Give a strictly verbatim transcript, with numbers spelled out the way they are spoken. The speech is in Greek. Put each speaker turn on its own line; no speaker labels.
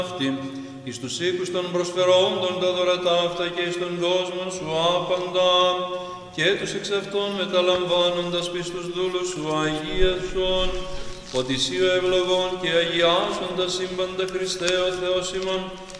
αυτή, εις τους οίκους των προσφερόντων τα δωρατά αυτά και εις τον κόσμο σου άπαντα, και τους εξ αυτών μεταλαμβάνοντας πιστούς δούλους σου αγίασον, ότι σύ ο ευλογών και αγιάζοντας σύμπαντα Χριστέ ο Θεός ημών,